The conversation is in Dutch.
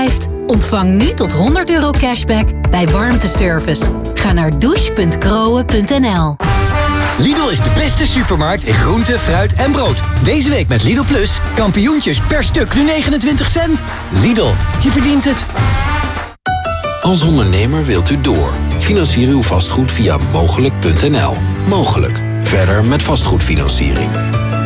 blijft? Ontvang nu tot €100 cashback bij warmteservice. Ga naar douche.groen.nl. Lidl is de beste supermarkt in groente, fruit en brood. Deze week met Lidl Plus. Kampioentjes per stuk nu 29 cent. Lidl, je verdient het. Als ondernemer wilt u door. Financier uw vastgoed via mogelijk.nl. Mogelijk. Verder met vastgoedfinanciering.